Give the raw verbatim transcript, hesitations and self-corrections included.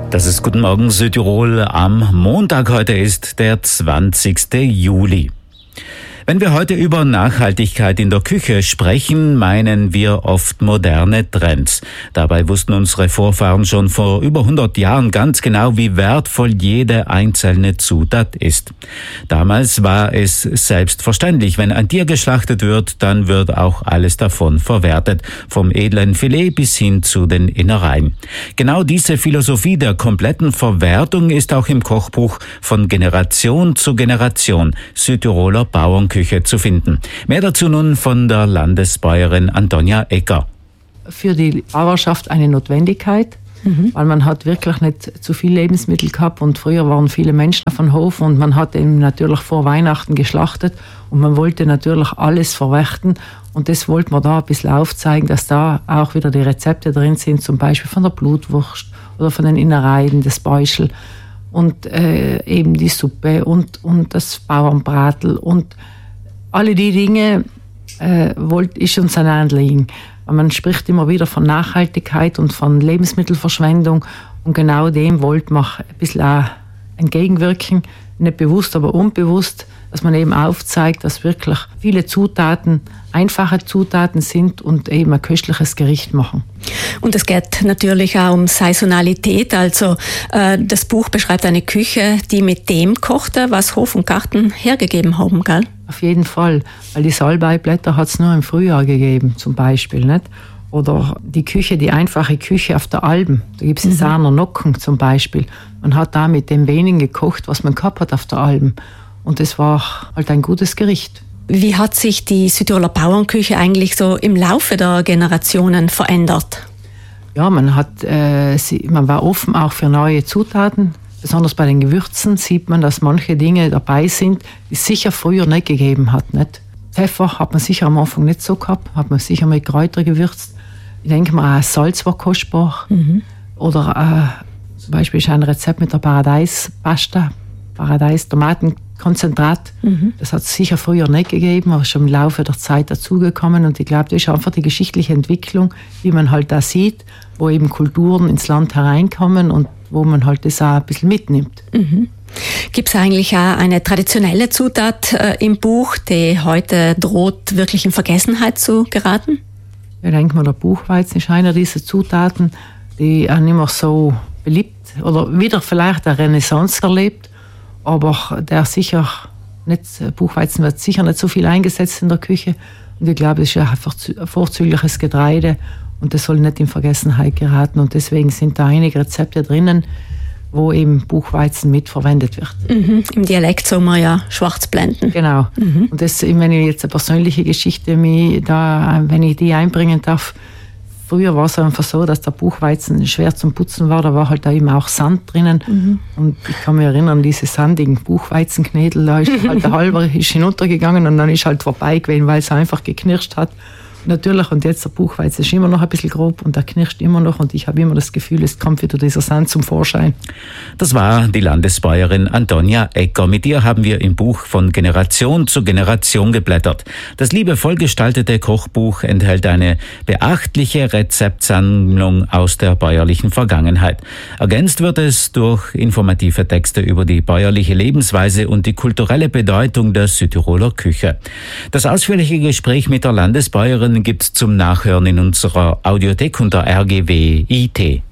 Das ist Guten Morgen Südtirol am Montag. Heute ist der zwanzigste Juli. Wenn wir heute über Nachhaltigkeit in der Küche sprechen, meinen wir oft moderne Trends. Dabei wussten unsere Vorfahren schon vor über hundert Jahren ganz genau, wie wertvoll jede einzelne Zutat ist. Damals war es selbstverständlich, wenn ein Tier geschlachtet wird, dann wird auch alles davon verwertet, vom edlen Filet bis hin zu den Innereien. Genau diese Philosophie der kompletten Verwertung ist auch im Kochbuch Von Generation zu Generation Südtiroler Bauernküche zu finden. Mehr dazu nun von der Landesbäuerin Antonia Egger. Für die Bauerschaft eine Notwendigkeit, mhm. weil man hat wirklich nicht zu viel Lebensmittel gehabt und früher waren viele Menschen auf dem Hof und man hat eben natürlich vor Weihnachten geschlachtet und man wollte natürlich alles verwerten und das wollte man da ein bisschen aufzeigen, dass da auch wieder die Rezepte drin sind, zum Beispiel von der Blutwurst oder von den Innereien, das Bäuschel und äh, eben die Suppe und, und das Bauernbratel und alle die Dinge äh, wollt, ist uns ein Anliegen. Man spricht immer wieder von Nachhaltigkeit und von Lebensmittelverschwendung und genau dem wollte man ein bisschen auch entgegenwirken, nicht bewusst, aber unbewusst, dass man eben aufzeigt, dass wirklich viele Zutaten einfache Zutaten sind und eben ein köstliches Gericht machen. Und es geht natürlich auch um Saisonalität, also äh, das Buch beschreibt eine Küche, die mit dem kochte, was Hof und Garten hergegeben haben, gell? Auf jeden Fall, weil die Salbeiblätter hat es nur im Frühjahr gegeben, zum Beispiel, nicht? Oder die Küche, die einfache Küche auf der Alm, da gibt es die mhm. Sahner Nocken zum Beispiel. Man hat da mit dem wenigen gekocht, was man gehabt hat auf der Alm. Und das war halt ein gutes Gericht. Wie hat sich die Südtiroler Bauernküche eigentlich so im Laufe der Generationen verändert? Ja, man hat, äh, man war offen auch für neue Zutaten. Besonders bei den Gewürzen sieht man, dass manche Dinge dabei sind, die es sicher früher nicht gegeben hat. Nicht? Pfeffer hat man sicher am Anfang nicht so gehabt, hat man sicher mit Kräuter gewürzt. Ich denke mal, auch Salz war kostbar. Mhm. Oder äh, zum Beispiel ist ein Rezept mit der Paradeispasta, Paradeistomatenkonzentrat. Mhm. Das hat es sicher früher nicht gegeben, aber schon im Laufe der Zeit dazugekommen. Und ich glaube, das ist einfach die geschichtliche Entwicklung, wie man halt da sieht, wo eben Kulturen ins Land hereinkommen und wo man halt das auch ein bisschen mitnimmt. Mhm. Gibt es eigentlich auch eine traditionelle Zutat äh, im Buch, die heute droht, wirklich in Vergessenheit zu geraten? Ich denke mal, der Buchweizen ist einer dieser Zutaten, die auch nicht mehr so beliebt oder wieder vielleicht eine Renaissance erlebt, aber der sicher nicht, Buchweizen wird sicher nicht so viel eingesetzt in der Küche und ich glaube, es ist einfach ein vorzügliches Getreide und das soll nicht in Vergessenheit geraten und deswegen sind da einige Rezepte drinnen, wo eben Buchweizen mitverwendet wird. Mhm. Im Dialekt sagen wir ja Schwarzblenden. Genau. Mhm. Und das, wenn ich jetzt eine persönliche Geschichte mich da, wenn ich die einbringen darf, früher war es einfach so, dass der Buchweizen schwer zum Putzen war, da war halt da eben auch Sand drinnen. Mhm. Und ich kann mich erinnern, diese sandigen Buchweizenknädel, da ist halt der halber ist hinuntergegangen und dann ist halt vorbei gewesen, weil es einfach geknirscht hat. Natürlich, und jetzt der Buchweizen ist immer noch ein bisschen grob und der knirscht immer noch und ich habe immer das Gefühl, es kommt wieder dieser Sand zum Vorschein. Das war die Landesbäuerin Antonia Egger. Mit ihr haben wir im Buch Von Generation zu Generation geblättert. Das liebevoll gestaltete Kochbuch enthält eine beachtliche Rezeptsammlung aus der bäuerlichen Vergangenheit. Ergänzt wird es durch informative Texte über die bäuerliche Lebensweise und die kulturelle Bedeutung der Südtiroler Küche. Das ausführliche Gespräch mit der Landesbäuerin gibt's zum Nachhören in unserer Audiothek unter R G W punkt I T.